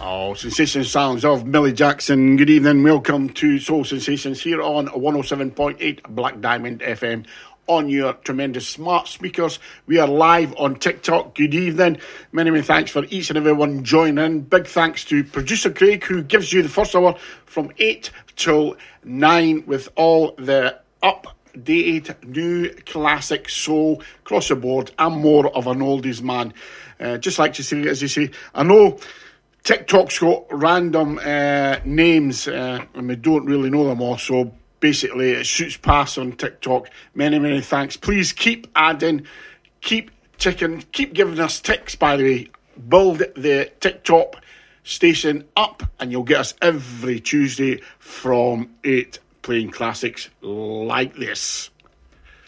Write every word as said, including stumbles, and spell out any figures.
Oh, sensation sounds of Millie Jackson. Good evening. Welcome to Soul Sensations here on one oh seven point eight Black Diamond F M on your tremendous smart speakers. We are live on TikTok. Good evening. Many, many thanks for each and everyone joining. Big thanks to producer Craig, who gives you the first hour from eight till nine with all the updated new classic soul across the board. I'm more of an oldies man. Uh, just like to say, as you say, I know TikTok's got random uh, names uh, and we don't really know them all, so basically it shoots past on TikTok. Many, many thanks. Please keep adding, keep ticking, keep giving us ticks, by the way. Build the TikTok station up and you'll get us every Tuesday from eight playing classics like this.